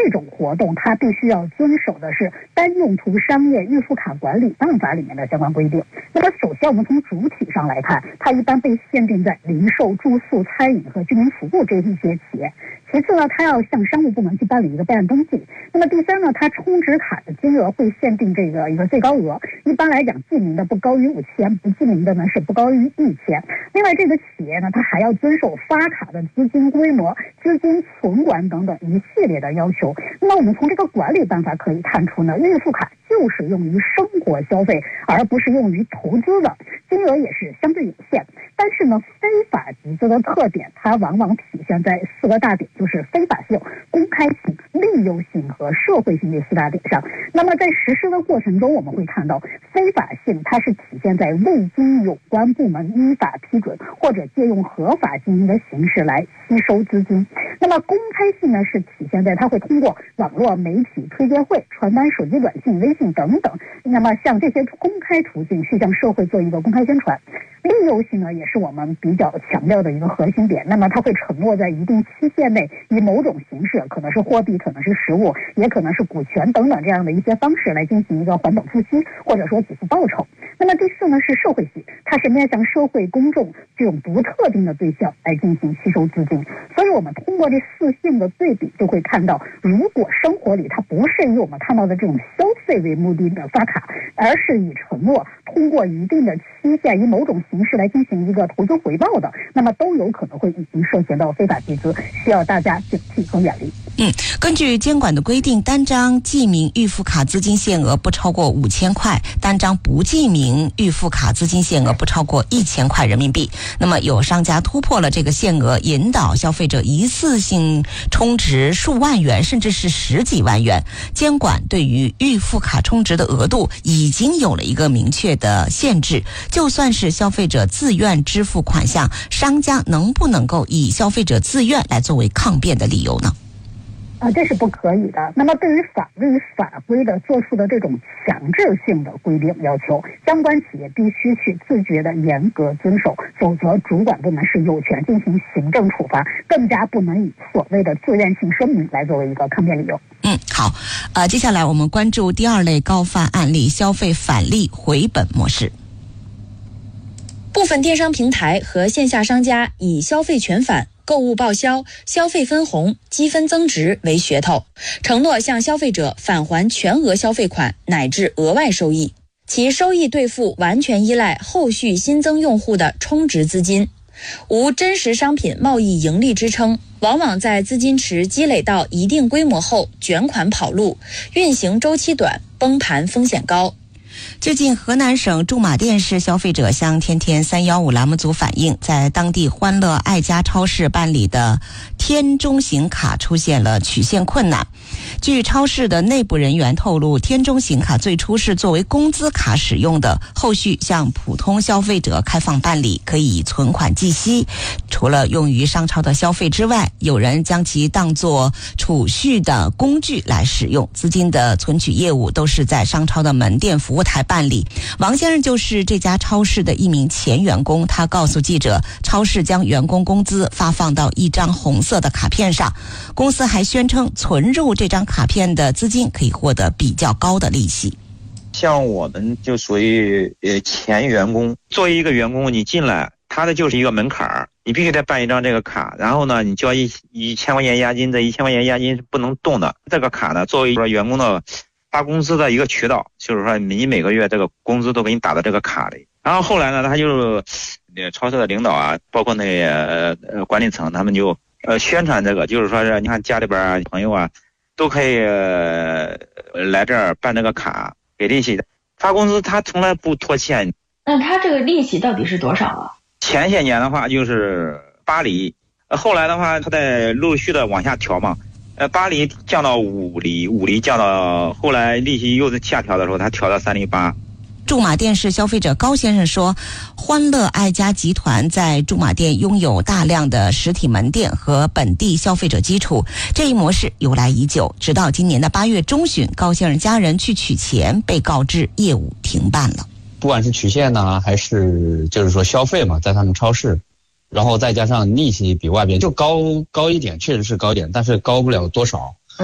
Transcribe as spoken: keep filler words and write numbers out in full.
这种活动它必须要遵守的是单用途商业预付卡管理办法里面的相关规定。那么首先我们从主体上来看，它一般被限定在零售、住宿、餐饮和居民服务这一些企业。其次呢，它要向商务部门去办理一个备案登记。那么第三呢，它充值卡的金额会限定这个一个最高额，一般来讲记名的不高于五千，不记名的呢是不高于一千。另外这个企业呢，它还要遵守发卡的资金规模、资金存管等等一系列的要求。那么我们从这个管理办法可以看出呢，预付卡就是用于生活消费，而不是用于投资的，金额也是相对有限。但是呢，非法集资的特点，它往往体现在四个大点，就是非法性、公开性、利诱性和社会性这四大点上。那么在实施的过程中，我们会看到非法性它是体现在未经有关部门依法批准或者借用合法经营的形式来吸收资金。那么公开性呢，是体现在它会通过网络媒体推介会、传单、手机短信、微信等等，那么向这些公开途径去向社会做一个公开宣传。利诱性呢，也是我们比较强调的一个核心点。那么它会承诺在一定期限内，以某种形式，可能是货币，可能是实物，也可能是股权等等这样的一些方式来进行一个还本付息，或者说给付报酬。那么第四呢，是社会性，它是面向社会公众这种不特定的对象来进行吸收资金。所以我们通过这四性的对比，就会看到，如果生活里它不是以我们看到的这种消费为目的的发卡，而是以承诺通过一定的期限，以某种形式来进行一个投资回报的，那么都有可能会已经涉嫌到非法集资，需要大家警惕和远离。 嗯，根据监管的规定，单张记名预付卡资金限额不超过五千块，单张不记名预付卡资金限额不超过一千块人民币。那么有商家突破了这个限额，引导消费者一次性充值数万元，甚至是十几万元。监管对于预付卡充值的额度已经有了一个明确的限制，就算是消费者自愿支付款项，商家能不能够以消费者自愿来作为抗辩的理由呢？ 啊，这是不可以的。那么对于法律法规的做出的这种强制性的规定要求，相关企业必须去自觉的严格遵守，否则主管部门是有权进行行政处罚，更加不能以所谓的自愿性声明来作为一个抗辩理由。 嗯，好，呃，接下来我们关注第二类高发案例：消费返利回本模式。 部分电商平台和线下商家以消费全返、购物报销、消费分红、积分增值为噱头，承诺向消费者返还全额消费款乃至额外收益，其收益兑付完全依赖后续新增用户的充值资金，无真实商品贸易盈利支撑，往往在资金池积累到一定规模后卷款跑路，运行周期短，崩盘风险高。 最近，河南省驻马店市消费者向天天三一五栏目组反映，在当地欢乐爱家超市办理的天中行卡出现了取现困难。据超市的内部人员透露，天中行卡最初是作为工资卡使用的，后续向普通消费者开放办理，可以存款计息。除了用于商超的消费之外，有人将其当作储蓄的工具来使用，资金的存取业务都是在商超的门店服务台办理。王先生就是这家超市的一名前员工，他告诉记者，超市将员工工资发放到一张红色的卡片上，公司还宣称存入这张卡片的资金可以获得比较高的利息。 像我们就属于呃前员工，作为一个员工，你进来他的就是一个门槛，你必须得办一张这个卡，然后呢你交一一千块钱押金，这一千块钱押金是不能动的。这个卡呢作为说员工的发工资的一个渠道，就是说你每个月这个工资都给你打到这个卡里。然后后来呢，他就超市的领导啊，包括那呃呃管理层，他们就呃宣传这个，就是说是你看家里边啊朋友啊都可以、呃、来这儿办这个卡给利息的，发工资他从来不拖欠。 那他这个利息到底是多少啊？ 前些年的话就是八厘，后来的话他在陆续的往下调嘛。呃，八厘降到五厘，五厘降到后来利息又下调的时候，他调到三厘八。 驻马店市消费者高先生说，欢乐爱家集团在驻马店拥有大量的实体门店和本地消费者基础，这一模式由来已久，直到今年的八月中旬，高先生家人去取钱，被告知业务停办了。 不管是取现呢，还是就是说消费嘛，在他们超市，然后再加上利息比外边就高高一点，确实是高一点，但是高不了多少。